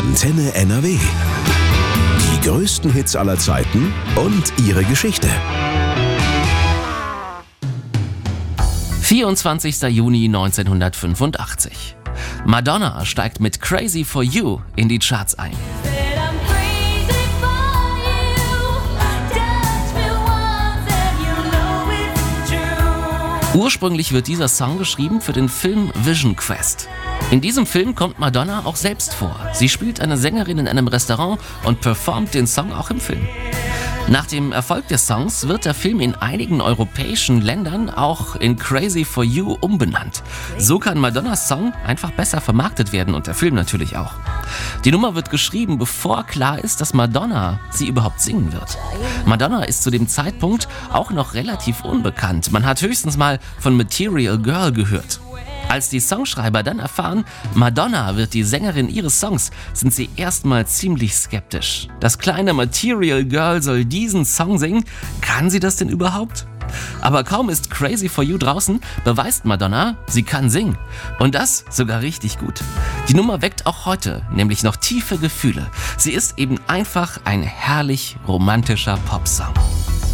Antenne NRW. Die größten Hits aller Zeiten und ihre Geschichte. 24. Juni 1985. Madonna steigt mit Crazy for You in die Charts ein. Ursprünglich wird dieser Song geschrieben für den Film Vision Quest. In diesem Film kommt Madonna auch selbst vor. Sie spielt eine Sängerin in einem Restaurant und performt den Song auch im Film. Nach dem Erfolg des Songs wird der Film in einigen europäischen Ländern auch in Crazy for You umbenannt. So kann Madonnas Song einfach besser vermarktet werden und der Film natürlich auch. Die Nummer wird geschrieben, bevor klar ist, dass Madonna sie überhaupt singen wird. Madonna ist zu dem Zeitpunkt auch noch relativ unbekannt. Man hat höchstens mal von Material Girl gehört. Als die Songschreiber dann erfahren, Madonna wird die Sängerin ihres Songs, sind sie erstmal ziemlich skeptisch. Das kleine Material Girl soll diesen Song singen? Kann sie das denn überhaupt? Aber kaum ist Crazy for You draußen, beweist Madonna, sie kann singen. Und das sogar richtig gut. Die Nummer weckt auch heute nämlich noch tiefe Gefühle. Sie ist eben einfach ein herrlich romantischer Popsong.